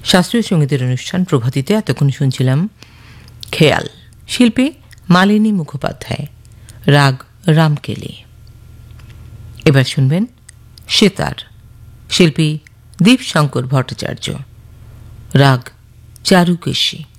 শাস্ত্রীয় সঙ্গীতের অনুষ্ঠান প্রভাতিতে এতক্ষণ শুনছিলাম খেয়াল, শিল্পী মালিনী মুখোপাধ্যায়, রাগ রামকেলি। এবার শুনবেন সেতার, শিল্পী দীপশঙ্কর ভট্টাচার্য, রাগ চারুকেশী।